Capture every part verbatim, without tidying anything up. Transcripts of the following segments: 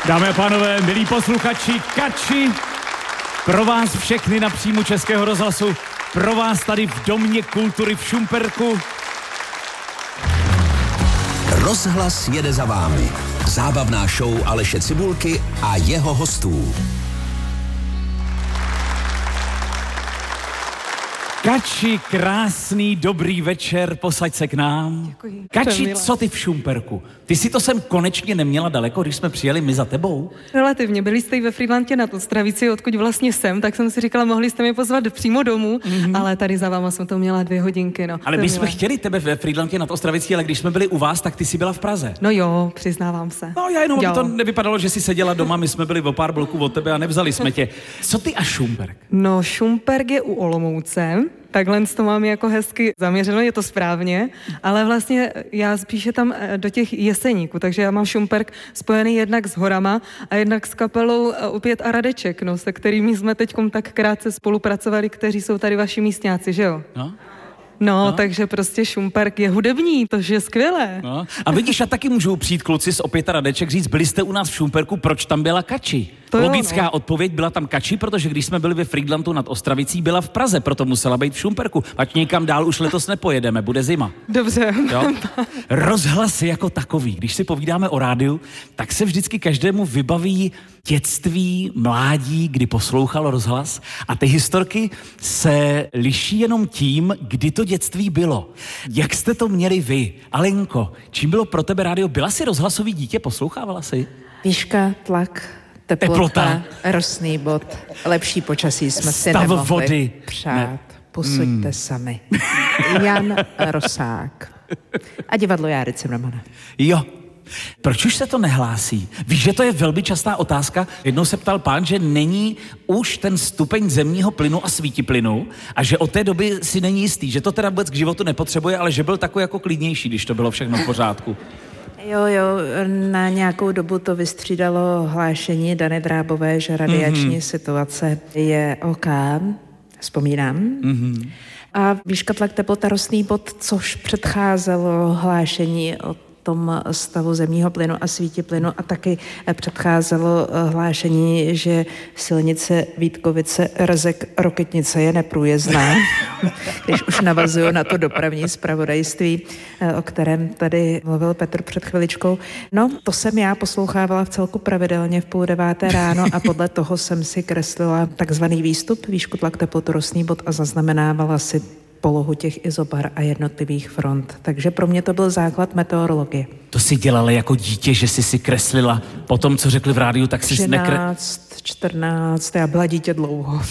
Dámy a pánové, milí posluchači, Kači, pro vás všechny na příjmu Českého rozhlasu, pro vás tady v Domě kultury v Šumperku. Rozhlas jede za vámi. Zábavná show Aleše Cibulky a jeho hostů. Kači, krásný, dobrý večer, posaď se k nám. Děkuji. Kači, co ty v Šumperku? Ty si to sem konečně neměla daleko, když jsme přijeli my za tebou? Relativně, byli jste i ve Frýdlantě nad Ostravicí, odkud vlastně jsem, tak jsem si říkala, mohli jste mě pozvat přímo domů, mm-hmm. ale tady za váma jsem to měla dvě hodinky, no. Ale my jsme chtěli tebe ve Frýdlantě nad Ostravicí, ale když jsme byli u vás, tak ty jsi byla v Praze. No jo, přiznávám se. No já jenom, jo. aby to nevypadalo, že jsi seděla doma, my jsme byli o pár bloků od tebe a nevzali jsme tě. Co ty a Šumperk? No, Šumperk je u Olomouce. Takhle to mám jako hezky zaměřeno, je to správně, ale vlastně já spíše tam do těch Jeseníků, takže já mám Šumperk spojený jednak s horama a jednak s kapelou Opět a Radeček, no, se kterými jsme teďkom tak krátce spolupracovali, kteří jsou tady vaši místňáci, že jo? No. No, no, takže prostě Šumperk je hudební, to je skvělé. No. A vidíš, a taky můžou přijít kluci z Opět a Radeček říct, byli jste u nás v Šumperku, proč tam byla Kači? To Logická jo, no. odpověď, byla tam Kači, protože když jsme byli ve Frýdlantu nad Ostravicí, byla v Praze, proto musela být v Šumperku. Ať někam dál už letos nepojedeme, bude zima. Dobře. Jo? Rozhlas jako takový. Když si povídáme o rádiu, tak se vždycky každému vybaví dětství, mládí, kdy poslouchal rozhlas. A ty historky se liší jenom tím, kdy to dětství bylo. Jak jste to měli vy? Alenko, čím bylo pro tebe rádio? Byla jsi rozhlasový dítě? Poslouchávala jsi? Výška, tlak, teplota, teplota. Rostný bod, lepší počasí jsme si Stav nemohli vody. přát. Ne. Posuďte mm. sami. Jan Rosák. A divadlo Járy Cimrmana. Jo. Proč už se to nehlásí? Víš, že to je velmi častá otázka. Jednou se ptal pán, že není už ten stupeň zemního plynu a svítiplynu a že od té doby si není jistý, že to teda vůbec k životu nepotřebuje, ale že byl takový jako klidnější, když to bylo všechno v pořádku. Jo, jo, na nějakou dobu to vystřídalo hlášení Dany Drábové, že radiační mm-hmm. situace je OK, vzpomínám. Mm-hmm. A výška, tlak, teplota, rostný bod, což předcházelo hlášení o tom stavu zemního plynu a svítiplynu a taky předcházelo hlášení, že silnice Vítkovice, Rezek, Rokytnice je neprůjezdná, když už navazuju na to dopravní zpravodajství, o kterém tady mluvil Petr před chviličkou. No, to jsem já poslouchávala v celku pravidelně v půl deváté ráno a podle toho jsem si kreslila takzvaný výstup, výšku, tlak, teplotu, rostný bod a zaznamenávala si polohu těch izobar a jednotlivých front. Takže pro mě to byl základ meteorologie. To si dělala jako dítě, že jsi si kreslila po tom, co řekli v rádiu, tak si nekre... třináct, čtrnáct, já byla dítě dlouho.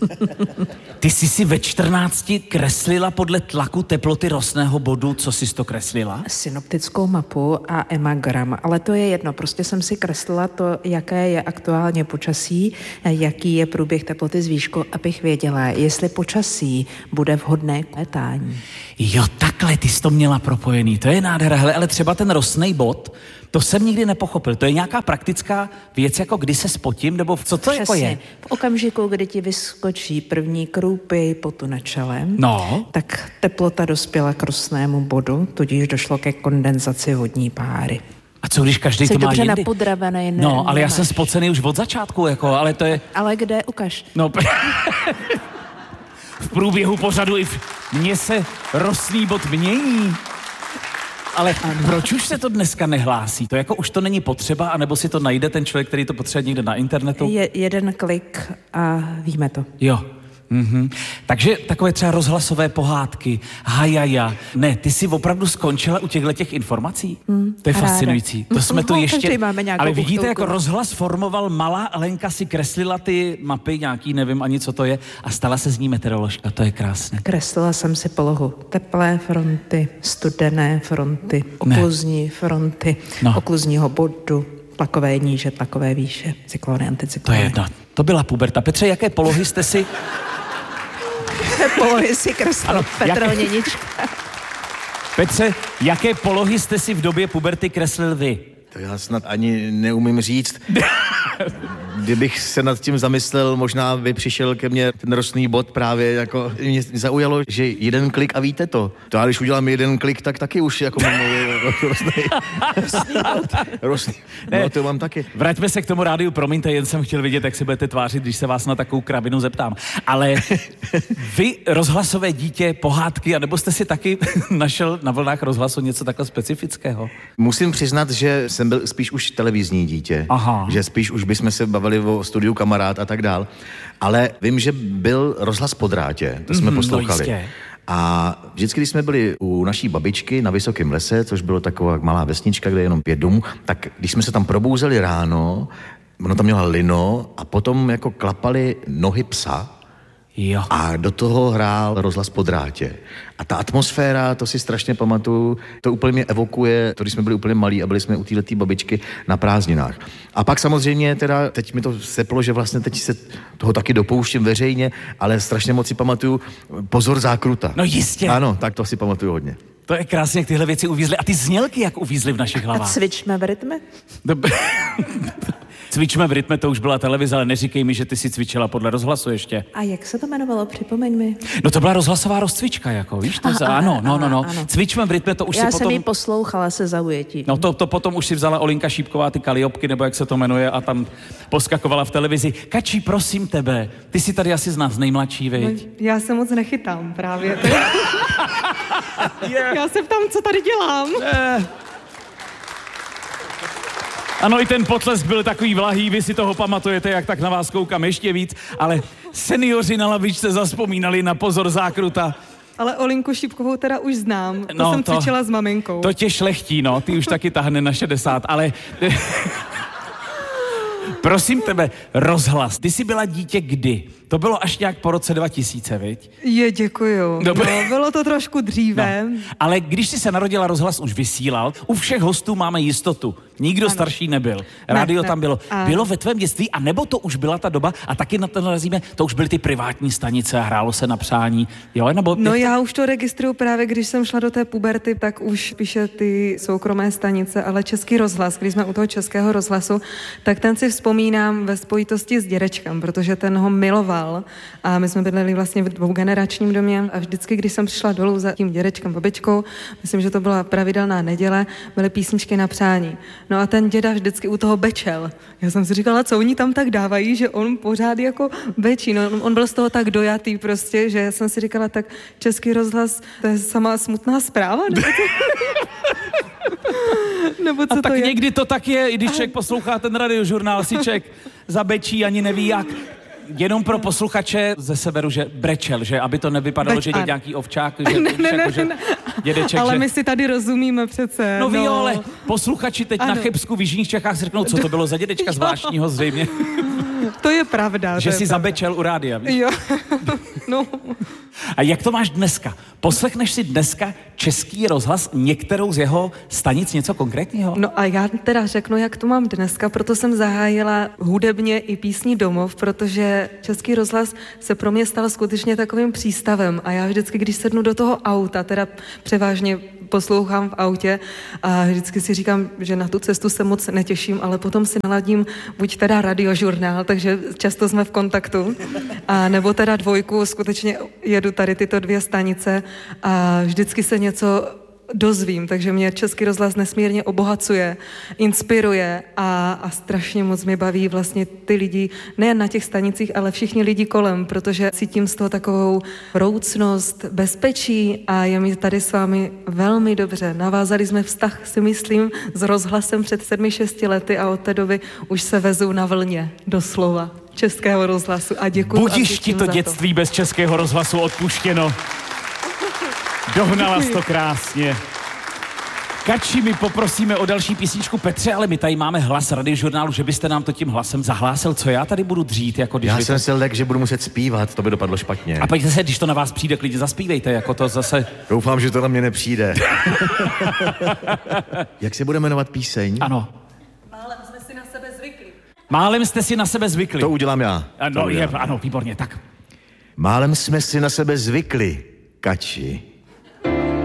Ty jsi si ve čtrnácti kreslila podle tlaku, teploty, rostného bodu, co jsi to kreslila? Synoptickou mapu a emagram, ale to je jedno, prostě jsem si kreslila to, jaké je aktuálně počasí, jaký je průběh teploty z výšku, abych věděla, jestli počasí bude vhodné k létání. Jo, takhle ty jsi to měla propojený, to je nádhera. Hele, ale třeba ten rostný bod, to jsem nikdy nepochopil. To je nějaká praktická věc, jako kdy se spotím, nebo co to Přesně. jako je? V okamžiku, kdy ti vyskočí první krůpy potu na čele, no. tak teplota dospěla k rostnému bodu, tudíž došlo ke kondenzaci vodní páry. A co když každý Jsi to má dobře jindy? napodravený. Ne, no, ale nemáš. Já jsem spocený už od začátku, jako, ale to je... Ale kde? Ukaž. No, v průběhu pořadu i v... mně se rostný bod mění. Ale ano. Proč už se to dneska nehlásí? To jako už to není potřeba, anebo si to najde ten člověk, který to potřebuje někde na internetu? Je, jeden klik a víme to. Jo. Mm-hmm. Takže takové třeba rozhlasové pohádky, hajaja. Ne, ty jsi opravdu skončila u těchto těch informací? Mm, to je ráda. Fascinující. To jsme tu ještě... Ale vidíte, uchylku. Jako rozhlas formoval malá Alenka, si kreslila ty mapy nějaký, nevím ani co to je, a stala se z ní meteoroložka. To je krásné. Kreslila jsem si polohu teplé fronty, studené fronty, okluzní ne. fronty, no. okluzního bodu, tlakové níže, tlakové výše, cyklony, anticyklony. To je jedno. To byla puberta. Petře, jaké polohy jste si... polohy si kreslil Petr Honěnička. Petře, jaké polohy jste si v době puberty kreslil vy? To já snad ani neumím říct. Kdybych se nad tím zamyslel, možná by přišel ke mně ten rostný bod právě, jako mě zaujalo, že jeden klik a víte to. To já když udělám jeden klik, tak taky už jako mám rostný. Rostný. No to mám taky. Vraťme se k tomu rádiu, promiňte, jen jsem chtěl vidět, jak se budete tvářit, když se vás na takovou kravinu zeptám. Ale vy, rozhlasové dítě, pohádky, anebo jste si taky našel na vlnách rozhlasu něco takhle specifického? Musím přiznat, že jsem byl spíš už televizní dítě. Aha. Že spíš už bychom se bavili o studiu Kamarád a tak dál. Ale vím, že byl rozhlas po drátě, to jsme mm, poslouchali. No a vždycky, když jsme byli u naší babičky na Vysokém lese, což bylo taková malá vesnička, kde je jenom pět domů, tak když jsme se tam probouzeli ráno, ono tam měla lino a potom jako klapaly nohy psa. Jo. A do toho hrál rozhlas po drátě. A ta atmosféra, to si strašně pamatuju, to úplně mě evokuje, to když jsme byli úplně malí a byli jsme u této babičky na prázdninách. A pak samozřejmě teda, teď mi to seplo, že vlastně teď se toho taky dopouštím veřejně, ale strašně moc si pamatuju Pozor zákruta. No jistě. Ano, tak to si pamatuju hodně. To je krásně, jak tyhle věci uvízly. A ty znělky, jak uvízly v našich hlavách. A cvičme v rytme? Cvičme v rytme, to už byla televize, ale neříkej mi, že ty si cvičila podle rozhlasu ještě. A jak se to jmenovalo, připomeň mi. No to byla rozhlasová rozcvička, jako, víš? To Aha, za, ano, no, no, no. ano. Cvičme v rytme, to už Já si jsem potom... ji poslouchala se zaujetím. No to, to potom už si vzala Olinka Šípková ty kaliopky, nebo jak se to jmenuje, a tam poskakovala v televizi. Kačí, prosím tebe, ty jsi tady asi z nás nejmladší, viď? No, já se moc nechytám právě. yeah. Já se ptám, co tady dělám. Eh. Ano, i ten potlesk byl takový vlahý, vy si toho pamatujete, jak tak na vás koukám ještě víc, ale seniori na lavičce zazpomínali na Pozor zákruta. Ale Olinku Šípkovou teda už znám, to no, jsem to, cvičila s maminkou. To tě šlechtí, no, ty už taky tahne na šedesát, ale... Prosím tebe, rozhlas, ty jsi byla dítě kdy? To bylo až nějak po roce dva tisíce, viď? Je, děkuju. Dobře. No, bylo to trošku dříve. No. Ale když jsi se narodila, rozhlas už vysílal, u všech hostů máme jistotu. Nikdo ano. starší nebyl. Rádio ne, tam bylo. Ne. Bylo ve tvém dětství, a nebo to už byla ta doba, a taky na to narazíme, to už byly ty privátní stanice a hrálo se na přání. Jo, nebo... No já už to registruju právě, když jsem šla do té puberty, tak už píše ty soukromé stanice, ale Český rozhlas, když jsme u toho Českého rozhlasu, tak ten si vzpomínám ve spojitosti s dědečkem, protože ten ho miloval. A my jsme bydleli vlastně v dvougeneračním domě a vždycky, když jsem přišla dolů za tím dědečkem, babičkou, myslím, že to byla pravidelná neděle, byly písničky na přání. No a ten děda vždycky u toho bečel. Já jsem si říkala, co oni tam tak dávají, že on pořád jako bečí. No, on byl z toho tak dojatý prostě, že jsem si říkala, tak Český rozhlas, to je sama smutná zpráva, nebo co? Nebo co a to tak je? někdy to tak je, i když člověk poslouchá ten radiožurnál, si člověk zabečí, ani neví jak. Jenom pro posluchače ze severu, že brečel, že aby to nevypadalo, Beč, že jde an. nějaký ovčák, že, ne, ne, jako, ne, že ne. dědeček, ale že... my si tady rozumíme přece. No, no. ví, ale posluchači teď ano. na Chebsku v Jižních Čechách si řeknou, co to bylo za dědečka zvláštního zřejmě. To je pravda. Že to je si pravda. zabečel u rádia, víš? Jo, no. A jak to máš dneska? Poslechneš si dneska Český rozhlas, některou z jeho stanic, něco konkrétního? No a já teda řeknu, jak to mám dneska, proto jsem zahájila hudebně i písní domov, protože Český rozhlas se pro mě stal skutečně takovým přístavem a já vždycky, když sednu do toho auta, teda převážně poslouchám v autě a vždycky si říkám, že na tu cestu se moc netěším, ale potom si naladím buď teda radiožurnál, takže často jsme v kontaktu, a nebo teda dvojku, skutečně jedu tady tyto dvě stanice a vždycky se něco dozvím, takže mě Český rozhlas nesmírně obohacuje, inspiruje a, a strašně moc mě baví vlastně ty lidi, nejen na těch stanicích, ale všichni lidi kolem, protože cítím z toho takovou roucnost, bezpečí a je mi tady s vámi velmi dobře. Navázali jsme vztah, si myslím, s rozhlasem před sedmi, šesti lety a od té doby už se vezu na vlně, doslova, Českého rozhlasu a děkuji. Budiš ti to dětství to. Bez Českého rozhlasu odpuštěno. Dohnala jsi to krásně. Kači, my poprosíme o další písničku. Petře, ale my tady máme hlas radiožurnálu, že byste nám to tím hlasem zahlásil, co já tady budu dřít. Jako když já jsem to... si lek, že budu muset zpívat, to by dopadlo špatně. A pojďte se, když to na vás přijde, klidně zaspívejte, jako to zase... Doufám, že to na mě nepřijde. Jak se bude jmenovat píseň? Ano. Málem jsme si na sebe zvykli. Málem jste si na sebe zvykli. To udělám já. Ano, udělám. je, ano, výborně, tak. Málem jsme si na sebe zvykli, Kači.